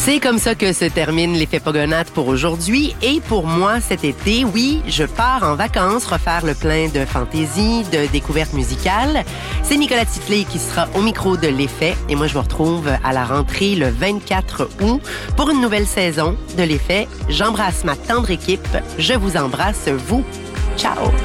C'est comme ça que se termine l'effet Pogonate pour aujourd'hui et pour moi cet été. Oui, je pars en vacances refaire le plein de fantaisie, de découvertes musicales. C'est Nicolas Tifflet qui sera au micro de l'effet et moi je vous retrouve à la rentrée le 24 août pour une nouvelle saison de l'effet. J'embrasse ma tendre équipe. Je vous embrasse, vous. Ciao!